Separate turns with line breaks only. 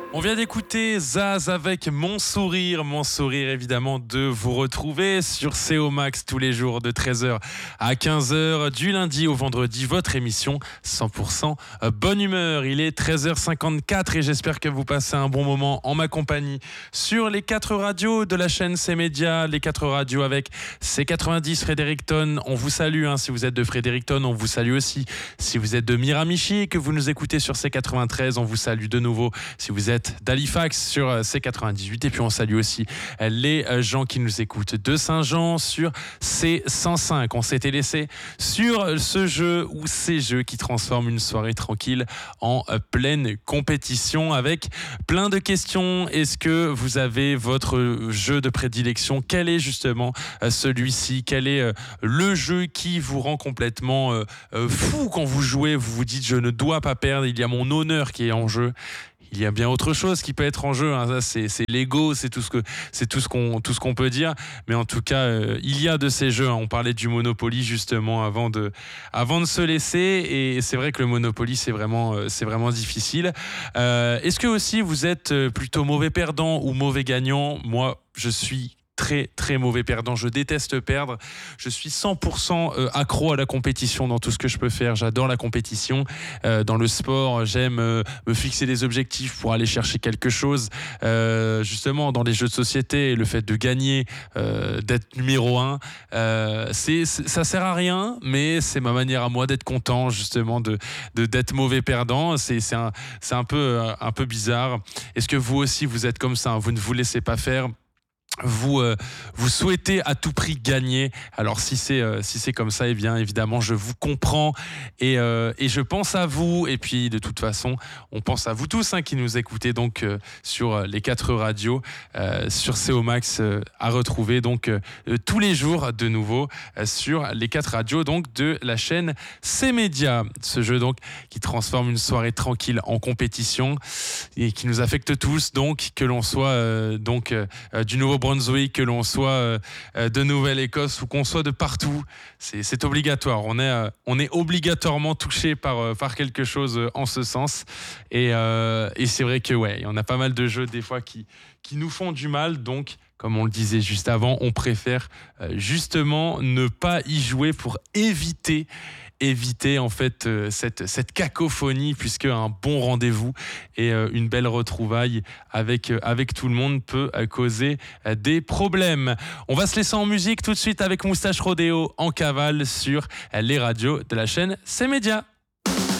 On vient d'écouter Zaz avec Mon Sourire évidemment de vous retrouver sur CO Max tous les jours de 13h à 15h du lundi au vendredi, votre émission 100% bonne humeur. Il est 13h54 et j'espère que vous passez un bon moment en ma compagnie sur les 4 radios de la chaîne C-Média, les 4 radios avec C90 Fredericton. On vous salue si vous êtes de Fredericton, on vous salue aussi si vous êtes de Miramichi et que vous nous écoutez sur C93, on vous salue de nouveau si vous êtes d'Halifax sur C98 et puis on salue aussi les gens qui nous écoutent de Saint-Jean sur C105. On s'était laissé sur ce jeu ou ces jeux qui transforment une soirée tranquille en pleine compétition avec plein de questions. Est-ce que vous avez votre jeu de prédilection? Quel est justement celui-ci? Quel est le jeu qui vous rend complètement fou quand vous jouez? Vous vous dites je ne dois pas perdre, il y a mon honneur qui est en jeu. Il y a bien autre chose qui peut être en jeu, ça, c'est l'ego, c'est tout ce qu'on peut dire. Mais en tout cas, il y a de ces jeux. On parlait du Monopoly justement avant de se laisser. Et c'est vrai que le Monopoly, c'est vraiment difficile. Est-ce que aussi vous êtes plutôt mauvais perdant ou mauvais gagnant? Moi, je suis très très mauvais perdant, je déteste perdre, je suis 100% accro à la compétition dans tout ce que je peux faire, j'adore la compétition, dans le sport j'aime me fixer des objectifs pour aller chercher quelque chose, justement dans les jeux de société, le fait de gagner, d'être numéro 1, ça sert à rien, mais c'est ma manière à moi d'être content justement d'être mauvais perdant, c'est un peu bizarre. Est-ce que vous aussi vous êtes comme ça, vous ne vous laissez pas faire? Vous souhaitez à tout prix gagner. Alors si c'est comme ça, eh bien évidemment je vous comprends et je pense à vous, et puis de toute façon on pense à vous tous qui nous écoutez donc sur les 4 radios, sur CO Max, à retrouver donc tous les jours de nouveau sur les 4 radios donc de la chaîne C-Média. Ce jeu donc qui transforme une soirée tranquille en compétition et qui nous affecte tous, donc que l'on soit du Nouveau-Brunswick, que l'on soit de Nouvelle-Écosse ou qu'on soit de partout, c'est obligatoire. On est obligatoirement touché par quelque chose en ce sens. Et c'est vrai que il y en a pas mal de jeux des fois qui nous font du mal. Donc, comme on le disait juste avant, on préfère justement ne pas y jouer pour éviter en fait cette cacophonie, puisque un bon rendez-vous et une belle retrouvaille avec tout le monde peut causer des problèmes. On va se laisser en musique tout de suite avec Moustache Rodéo en cavale sur les radios de la chaîne C-Média.